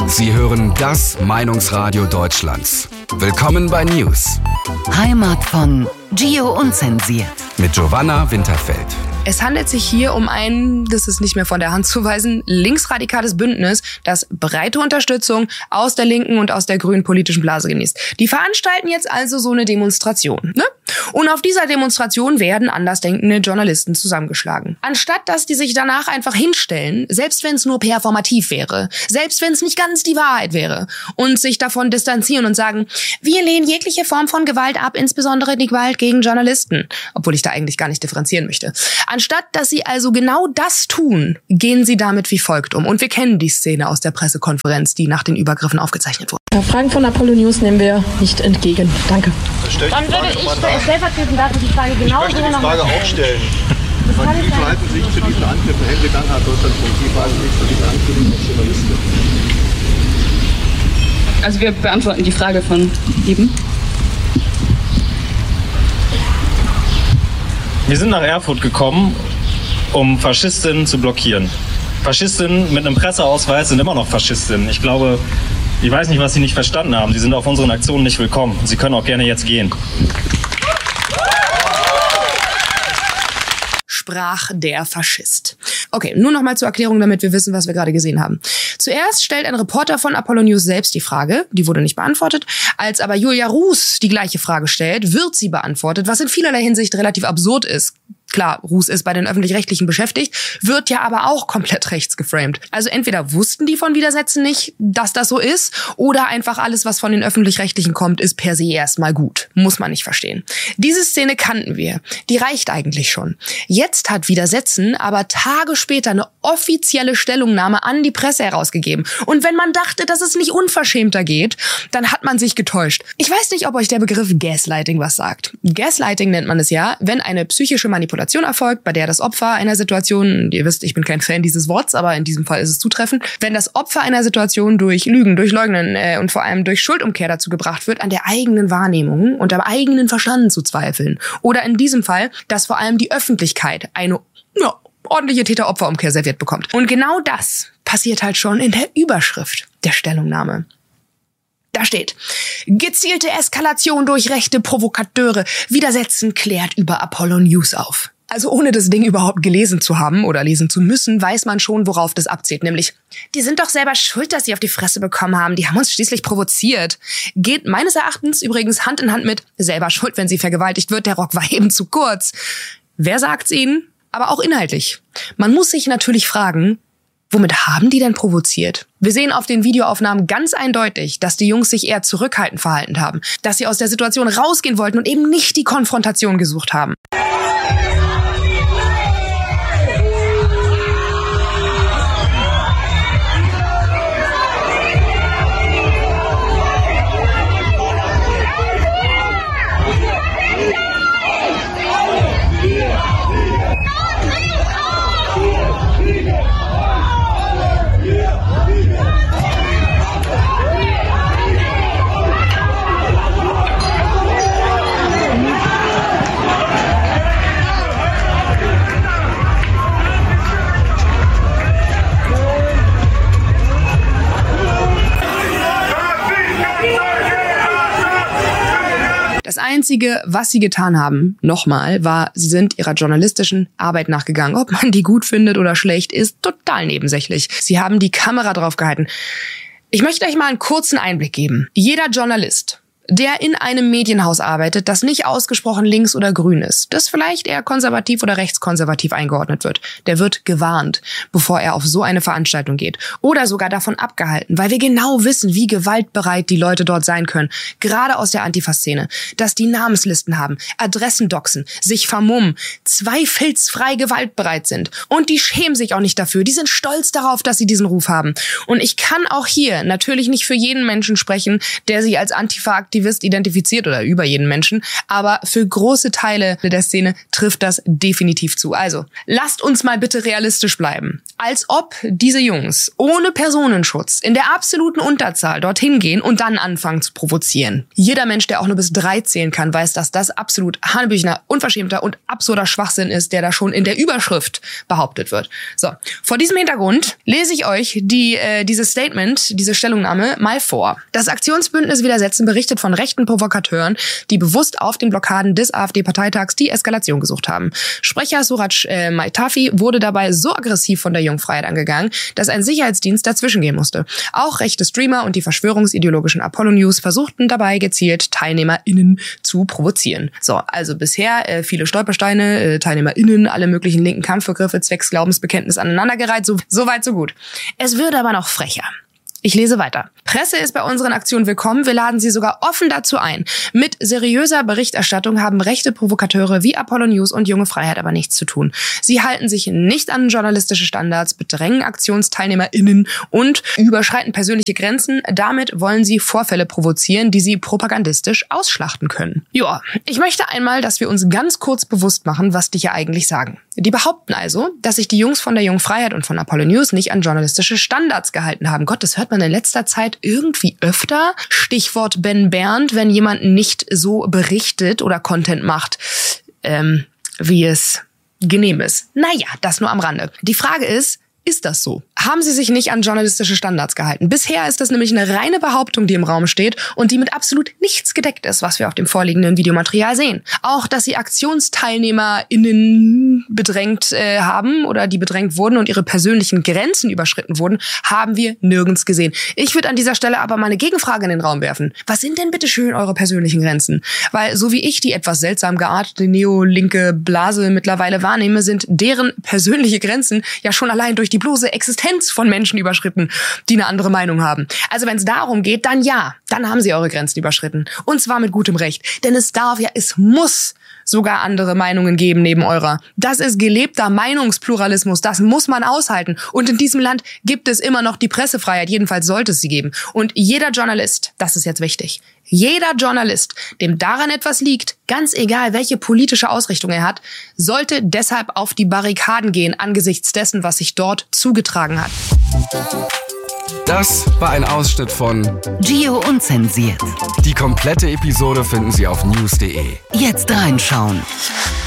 Sie hören das Meinungsradio Deutschlands. Willkommen bei News. Heimat von Gio Unzensiert. Mit Giovanna Winterfeld. Es handelt sich hier um ein, das ist nicht mehr von der Hand zu weisen, linksradikales Bündnis, das breite Unterstützung aus der linken und aus der grünen politischen Blase genießt. Die veranstalten jetzt also so eine Demonstration, ne? Und auf dieser Demonstration werden andersdenkende Journalisten zusammengeschlagen. Anstatt dass die sich danach einfach hinstellen, selbst wenn es nur performativ wäre, selbst wenn es nicht ganz die Wahrheit wäre, und sich davon distanzieren und sagen, wir lehnen jegliche Form von Gewalt ab, insbesondere die Gewalt gegen Journalisten, obwohl ich da eigentlich gar nicht differenzieren möchte. Anstatt dass sie also genau das tun, gehen sie damit wie folgt um. Und wir kennen die Szene aus der Pressekonferenz, die nach den Übergriffen aufgezeichnet wurde. Fragen von Apollo News nehmen wir nicht entgegen. Danke. Dann würde ich stellvertretend dafür die Frage genau so noch... Ich möchte die Frage auch stellen. Wie verhalten sich zu diesen Angriffen? Henry Gang hat Deutschland von wie verhalten sich zu diesen Angriffen als Journalisten? Also wir beantworten die Frage von eben. Wir sind nach Erfurt gekommen, um Faschistinnen zu blockieren. Faschistinnen mit einem Presseausweis sind immer noch Faschistinnen. Ich weiß nicht, was Sie nicht verstanden haben. Sie sind auf unseren Aktionen nicht willkommen. Sie können auch gerne jetzt gehen. Sprach der Faschist. Okay, nur noch mal zur Erklärung, damit wir wissen, was wir gerade gesehen haben. Zuerst stellt ein Reporter von Apollo News selbst die Frage, die wurde nicht beantwortet. Als aber Julia Ruß die gleiche Frage stellt, wird sie beantwortet, was in vielerlei Hinsicht relativ absurd ist. Klar, Ruß ist bei den Öffentlich-Rechtlichen beschäftigt, wird ja aber auch komplett rechts geframed. Also entweder wussten die von Widersätzen nicht, dass das so ist, oder einfach alles, was von den Öffentlich-Rechtlichen kommt, ist per se erstmal gut. Muss man nicht verstehen. Diese Szene kannten wir. Die reicht eigentlich schon. Jetzt hat Widersätzen aber Tage später eine offizielle Stellungnahme an die Presse herausgegeben. Und wenn man dachte, dass es nicht unverschämter geht, dann hat man sich getäuscht. Ich weiß nicht, ob euch der Begriff Gaslighting was sagt. Gaslighting nennt man es ja, wenn eine psychische Manipulation erfolgt, bei der das Opfer einer Situation, ihr wisst, ich bin kein Fan dieses Wortes, aber in diesem Fall ist es zutreffend, wenn das Opfer einer Situation durch Lügen, durch Leugnen und vor allem durch Schuldumkehr dazu gebracht wird, an der eigenen Wahrnehmung und am eigenen Verstand zu zweifeln. Oder in diesem Fall, dass vor allem die Öffentlichkeit eine ordentliche Täter-Opfer-Umkehr serviert bekommt. Und genau das passiert halt schon in der Überschrift der Stellungnahme. Da steht, gezielte Eskalation durch rechte Provokateure, Widersätzen klärt über Apollo News auf. Also ohne das Ding überhaupt gelesen zu haben oder lesen zu müssen, weiß man schon, worauf das abzielt. Nämlich, die sind doch selber schuld, dass sie auf die Fresse bekommen haben. Die haben uns schließlich provoziert. Geht meines Erachtens übrigens Hand in Hand mit selber schuld, wenn sie vergewaltigt wird. Der Rock war eben zu kurz. Wer sagt's ihnen? Aber auch inhaltlich. Man muss sich natürlich fragen, womit haben die denn provoziert? Wir sehen auf den Videoaufnahmen ganz eindeutig, dass die Jungs sich eher zurückhaltend verhalten haben. Dass sie aus der Situation rausgehen wollten und eben nicht die Konfrontation gesucht haben. Das Einzige, was sie getan haben, nochmal, war, sie sind ihrer journalistischen Arbeit nachgegangen. Ob man die gut findet oder schlecht, ist total nebensächlich. Sie haben die Kamera drauf gehalten. Ich möchte euch mal einen kurzen Einblick geben. Jeder Journalist, der in einem Medienhaus arbeitet, das nicht ausgesprochen links oder grün ist, das vielleicht eher konservativ oder rechtskonservativ eingeordnet wird, der wird gewarnt, bevor er auf so eine Veranstaltung geht. Oder sogar davon abgehalten, weil wir genau wissen, wie gewaltbereit die Leute dort sein können, gerade aus der Antifa-Szene, dass die Namenslisten haben, Adressen doxen, sich vermummen, zweifelsfrei gewaltbereit sind. Und die schämen sich auch nicht dafür, die sind stolz darauf, dass sie diesen Ruf haben. Und ich kann auch hier natürlich nicht für jeden Menschen sprechen, der sich als Antifa Aktivist identifiziert oder über jeden Menschen, aber für große Teile der Szene trifft das definitiv zu. Also, lasst uns mal bitte realistisch bleiben. Als ob diese Jungs ohne Personenschutz in der absoluten Unterzahl dorthin gehen und dann anfangen zu provozieren. Jeder Mensch, der auch nur bis 3 zählen kann, weiß, dass das absolut hanebüchener, unverschämter und absurder Schwachsinn ist, der da schon in der Überschrift behauptet wird. So, vor diesem Hintergrund lese ich euch dieses Statement, diese Stellungnahme mal vor. Das Aktionsbündnis Widersetzen berichtet von rechten Provokateuren, die bewusst auf den Blockaden des AfD-Parteitags die Eskalation gesucht haben. Sprecher Suraj Maitafi wurde dabei so aggressiv von der Jungfreiheit angegangen, dass ein Sicherheitsdienst dazwischen gehen musste. Auch rechte Streamer und die verschwörungsideologischen Apollo News versuchten dabei gezielt TeilnehmerInnen zu provozieren. So, also bisher viele Stolpersteine, TeilnehmerInnen, alle möglichen linken Kampfbegriffe zwecks Glaubensbekenntnis aneinandergereiht, so weit, so gut. Es wird aber noch frecher. Ich lese weiter. Presse ist bei unseren Aktionen willkommen. Wir laden sie sogar offen dazu ein. Mit seriöser Berichterstattung haben rechte Provokateure wie Apollo News und Junge Freiheit aber nichts zu tun. Sie halten sich nicht an journalistische Standards, bedrängen AktionsteilnehmerInnen und überschreiten persönliche Grenzen. Damit wollen sie Vorfälle provozieren, die sie propagandistisch ausschlachten können. Ja, ich möchte einmal, dass wir uns ganz kurz bewusst machen, was die hier eigentlich sagen. Die behaupten also, dass sich die Jungs von der Jungen Freiheit und von Apollo News nicht an journalistische Standards gehalten haben. Gott, das hört man in letzter Zeit irgendwie öfter. Stichwort Ben Bernd, wenn jemand nicht so berichtet oder Content macht, wie es genehm ist. Naja, das nur am Rande. Die Frage ist das so? Haben sie sich nicht an journalistische Standards gehalten? Bisher ist das nämlich eine reine Behauptung, die im Raum steht und die mit absolut nichts gedeckt ist, was wir auf dem vorliegenden Videomaterial sehen. Auch, dass sie AktionsteilnehmerInnen bedrängt haben oder die bedrängt wurden und ihre persönlichen Grenzen überschritten wurden, haben wir nirgends gesehen. Ich würde an dieser Stelle aber mal eine Gegenfrage in den Raum werfen. Was sind denn bitte schön eure persönlichen Grenzen? Weil so wie ich die etwas seltsam geartete neolinke Blase mittlerweile wahrnehme, sind deren persönliche Grenzen ja schon allein durch die bloße Existenz von Menschen überschritten, die eine andere Meinung haben. Also wenn es darum geht, dann ja, dann haben sie eure Grenzen überschritten. Und zwar mit gutem Recht. Denn es muss sogar andere Meinungen geben neben eurer. Das ist gelebter Meinungspluralismus, das muss man aushalten. Und in diesem Land gibt es immer noch die Pressefreiheit, jedenfalls sollte es sie geben. Und jeder Journalist, das ist jetzt wichtig, jeder Journalist, dem daran etwas liegt, ganz egal welche politische Ausrichtung er hat, sollte deshalb auf die Barrikaden gehen angesichts dessen, was sich dort zugetragen hat. Das war ein Ausschnitt von Gio Unzensiert. Die komplette Episode finden Sie auf news.de. Jetzt reinschauen.